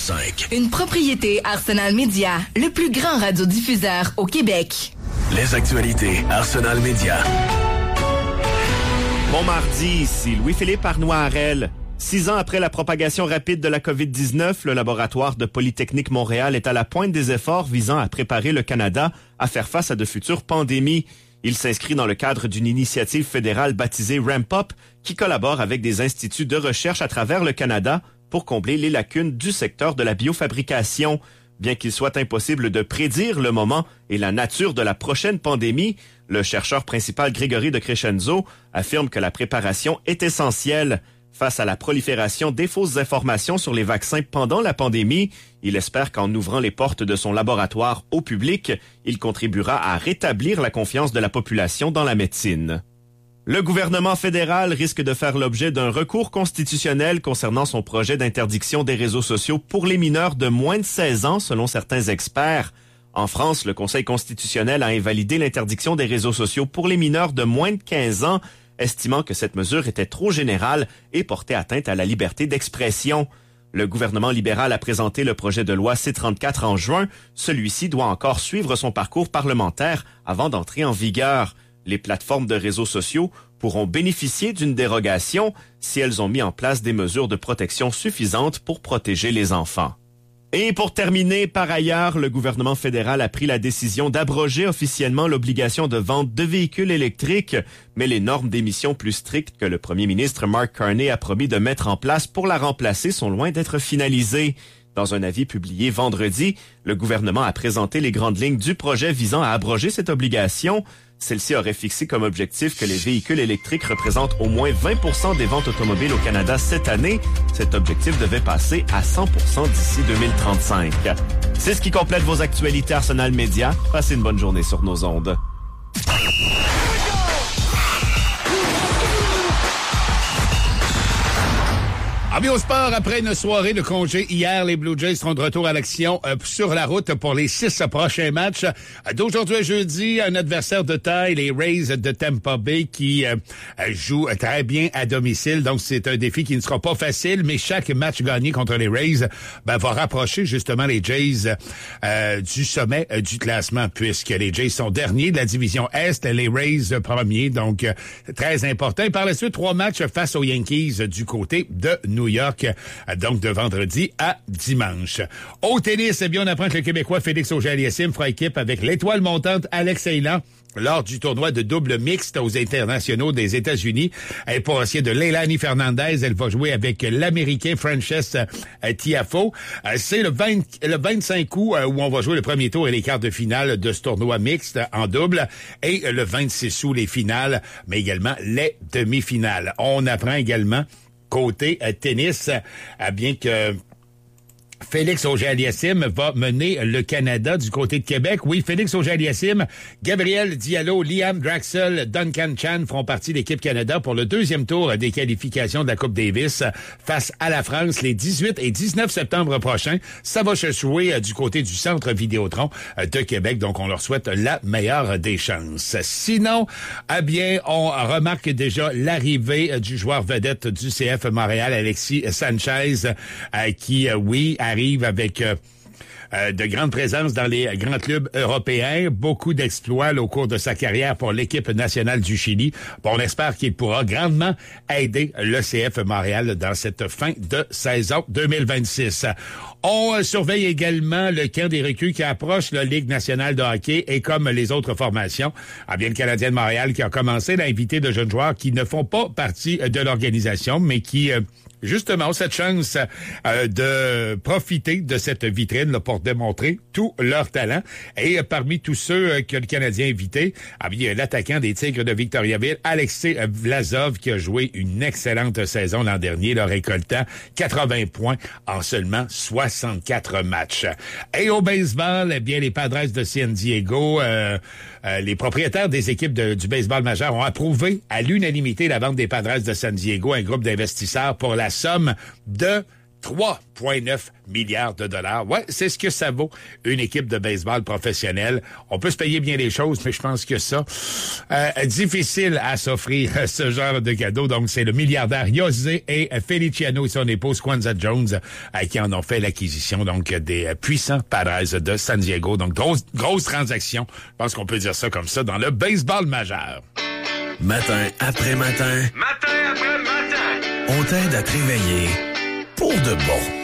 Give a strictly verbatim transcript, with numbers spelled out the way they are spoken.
cinq. Une propriété Arsenal Media, le plus grand radiodiffuseur au Québec. Les actualités Arsenal Media. Bon mardi, ici Louis-Philippe Arnois-Harel. Six ans après la propagation rapide de la covid dix-neuf, le laboratoire de Polytechnique Montréal est à la pointe des efforts visant à préparer le Canada à faire face à de futures pandémies. Il s'inscrit dans le cadre d'une initiative fédérale baptisée Ramp Up qui collabore avec des instituts de recherche à travers le Canada pour combler les lacunes du secteur de la biofabrication. Bien qu'il soit impossible de prédire le moment et la nature de la prochaine pandémie, le chercheur principal Grégory de Crescenzo affirme que la préparation est essentielle. Face à la prolifération des fausses informations sur les vaccins pendant la pandémie, il espère qu'en ouvrant les portes de son laboratoire au public, il contribuera à rétablir la confiance de la population dans la médecine. Le gouvernement fédéral risque de faire l'objet d'un recours constitutionnel concernant son projet d'interdiction des réseaux sociaux pour les mineurs de moins de seize ans, selon certains experts. En France, le Conseil constitutionnel a invalidé l'interdiction des réseaux sociaux pour les mineurs de moins de quinze ans, estimant que cette mesure était trop générale et portait atteinte à la liberté d'expression. Le gouvernement libéral a présenté le projet de loi C trente-quatre en juin. Celui-ci doit encore suivre son parcours parlementaire avant d'entrer en vigueur. Les plateformes de réseaux sociaux pourront bénéficier d'une dérogation si elles ont mis en place des mesures de protection suffisantes pour protéger les enfants. Et pour terminer, par ailleurs, le gouvernement fédéral a pris la décision d'abroger officiellement l'obligation de vente de véhicules électriques, mais les normes d'émissions plus strictes que le premier ministre Mark Carney a promis de mettre en place pour la remplacer sont loin d'être finalisées. Dans un avis publié vendredi, le gouvernement a présenté les grandes lignes du projet visant à abroger cette obligation. Celle-ci aurait fixé comme objectif que les véhicules électriques représentent au moins vingt pour cent des ventes automobiles au Canada cette année. Cet objectif devait passer à cent pour cent d'ici deux mille trente-cinq. C'est ce qui complète vos actualités Arsenal Media. Passez une bonne journée sur nos ondes. Amis au sport, après une soirée de congé hier, les Blue Jays seront de retour à l'action euh, sur la route pour les six prochains matchs. Euh, D'aujourd'hui à jeudi, un adversaire de taille, les Rays de Tampa Bay, qui euh, jouent très bien à domicile. Donc, c'est un défi qui ne sera pas facile, mais chaque match gagné contre les Rays ben, va rapprocher justement les Jays euh, du sommet euh, du classement, puisque les Jays sont derniers de la division Est, les Rays euh, premiers. Donc, euh, très important. Et par la suite, trois matchs face aux Yankees euh, du côté de New York, donc de vendredi à dimanche. Au tennis, eh bien, on apprend que le Québécois Félix Auger-Aliassime fera équipe avec l'étoile montante Alex Ceylan lors du tournoi de double mixte aux internationaux des États-Unis. Et pour ce qui est de Leilani Fernandez, elle va jouer avec l'Américain Frances Tiafoe. C'est le, vingt, le vingt-cinq août où on va jouer le premier tour et les quarts de finale de ce tournoi mixte en double. Et le vingt-six août, les finales, mais également les demi-finales. On apprend également côté euh, tennis, euh, bien que Félix Auger-Aliassime va mener le Canada du côté de Québec. Oui, Félix Auger-Aliassime, Gabriel Diallo, Liam Draxel, Duncan Chan feront partie de l'équipe Canada pour le deuxième tour des qualifications de la Coupe Davis face à la France les dix-huit et dix-neuf septembre prochains. Ça va se jouer du côté du Centre Vidéotron de Québec, donc on leur souhaite la meilleure des chances. Sinon, eh bien, on remarque déjà l'arrivée du joueur vedette du C F Montréal, Alexis Sanchez, qui, oui, arrive avec euh, euh, de grandes présences dans les grands clubs européens, beaucoup d'exploits là, au cours de sa carrière pour l'équipe nationale du Chili. Bon, on espère qu'il pourra grandement aider le C F Montréal dans cette fin de saison deux mille vingt-six. On euh, surveille également le camp des recrues qui approche la Ligue nationale de hockey et comme les autres formations, ah bien le Canadien de Montréal qui a commencé à inviter de jeunes joueurs qui ne font pas partie de l'organisation, mais qui euh, justement cette chance euh, de profiter de cette vitrine là, pour démontrer tout leur talent. Et euh, parmi tous ceux euh, que le Canadien a invités, ah, il y a l'attaquant des Tigres de Victoriaville, Alexei Vlasov, qui a joué une excellente saison l'an dernier, le récoltant quatre-vingts points en seulement soixante-quatre matchs. Et au baseball, eh bien les Padres de San Diego, euh, euh, les propriétaires des équipes de, du baseball majeur ont approuvé à l'unanimité la vente des Padres de San Diego, un groupe d'investisseurs pour la somme de trois virgule neuf milliards de dollars. Ouais, c'est ce que ça vaut, une équipe de baseball professionnelle. On peut se payer bien les choses, mais je pense que ça, euh, difficile à s'offrir ce genre de cadeau. Donc, c'est le milliardaire José et Feliciano et son épouse Kwanzaa Jones euh, qui en ont fait l'acquisition, donc, des euh, puissants Padres de San Diego. Donc, grosse, grosse transaction. Je pense qu'on peut dire ça comme ça dans le baseball majeur. Matin après matin. Matin après matin. On t'aide à te réveiller pour de bon.